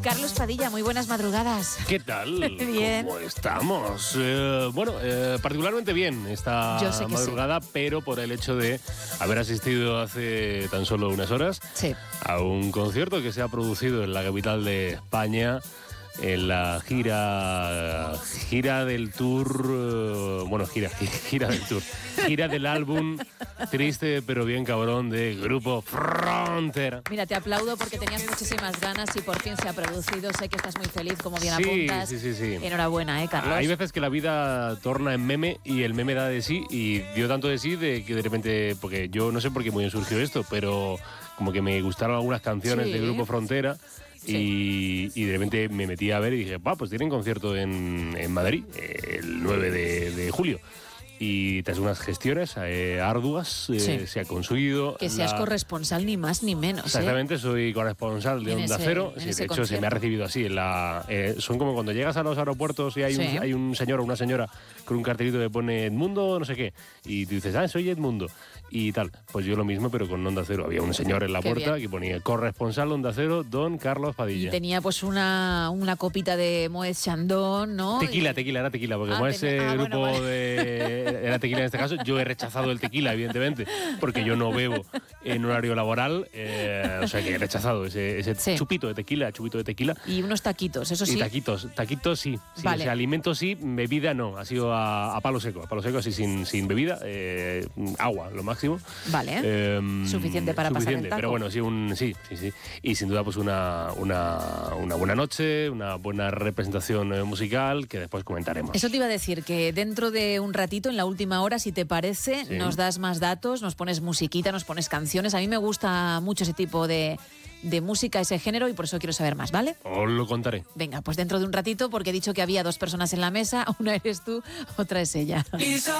Carlos Padilla, muy buenas madrugadas. ¿Qué tal? Bien. ¿Cómo estamos? Particularmente bien esta madrugada, sí. Pero por el hecho de haber asistido hace tan solo unas horas a un concierto que se ha producido en la capital de España, en la gira del tour, gira del álbum Triste pero bien cabrón de Grupo Frontera. Mira, te aplaudo porque tenías muchísimas ganas y por fin se ha producido. Sé que estás muy feliz, como bien apuntas. Sí. Enhorabuena, Carlos. Hay veces que la vida torna en meme y el meme da de sí, y dio tanto de sí de que de repente, porque yo no sé por qué muy bien surgió esto, pero como que me gustaron algunas canciones de Grupo Frontera. Sí. Y de repente me metí a ver y dije, pues tienen concierto en Madrid el 9 de julio. Y tras unas gestiones arduas se ha conseguido... Que seas corresponsal ni más ni menos. Exactamente, soy corresponsal de Onda Cero. Sí, de hecho, concierto se me ha recibido así. Son como cuando llegas a los aeropuertos y hay un señor o una señora con un cartelito que pone Edmundo, no sé qué. Y tú dices, soy Edmundo. Y tal. Pues yo lo mismo, pero con Onda Cero. Había un señor en la puerta que ponía corresponsal Onda Cero, don Carlos Padilla. Y tenía pues una copita de Moet Chandon, ¿no? Tequila, era tequila, porque como ese grupo era tequila en este caso, yo he rechazado el tequila, evidentemente, porque yo no bebo en horario laboral, o sea que he rechazado ese chupito de tequila. Y unos taquitos, eso sí. Y taquitos sí. Vale. O sea, alimentos sí, bebida no. Ha sido a palo seco, así sin bebida, agua, lo máximo. Vale. Suficiente para pasar el taco. Pero bueno, sí. Y sin duda, pues una buena noche, una buena representación musical que después comentaremos. Eso te iba a decir, que dentro de un ratito, en la última hora, si te parece, nos das más datos, nos pones musiquita, nos pones canciones. A mí me gusta mucho ese tipo de música, ese género, y por eso quiero saber más, ¿vale? Os lo contaré. Venga, pues dentro de un ratito, porque he dicho que había dos personas en la mesa, una eres tú, otra es ella. He's a